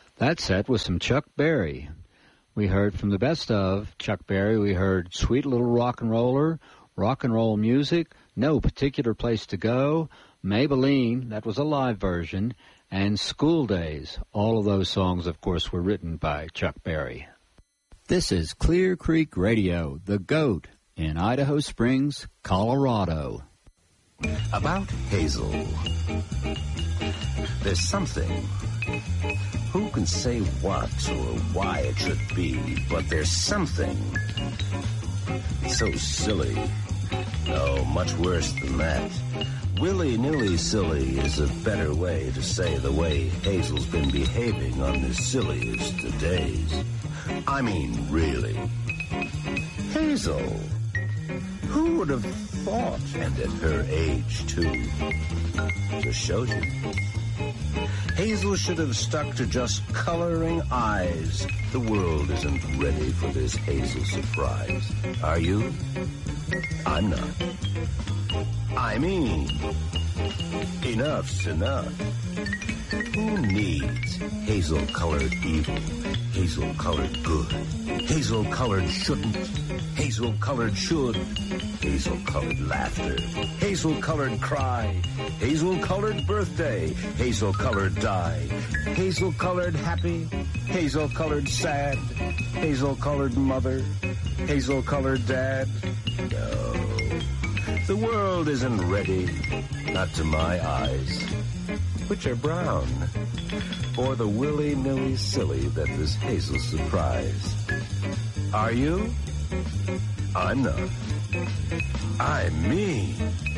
That set was some Chuck Berry. We heard from the best of Chuck Berry. We heard Sweet Little Rock and Roller, Rock and Roll Music, No Particular Place to Go, Maybelline, that was a live version, and School Days. All of those songs, of course, were written by Chuck Berry. This is Clear Creek Radio, the GOAT, in Idaho Springs, Colorado. About Hazel. There's something. Who can say what or why it should be, but there's something so silly. No, much worse than that. Willy-nilly silly is a better way to say the way Hazel's been behaving on the silliest of days. I mean, really. Hazel. Who would have thought? And at her age, too. Just shows you. Hazel should have stuck to just coloring eyes. The world isn't ready for this Hazel surprise. Are you? I'm not. I mean, enough's enough. Who needs hazel-colored evil, hazel-colored good, hazel-colored shouldn't, hazel-colored should, hazel-colored laughter, hazel-colored cry, hazel-colored birthday, hazel-colored die, hazel-colored happy, hazel-colored sad, hazel-colored mother, hazel-colored dad? No. The world isn't ready, not to my eyes, which are brown, for the willy-nilly silly that this Hazel surprised. Are you? I'm not. I mean...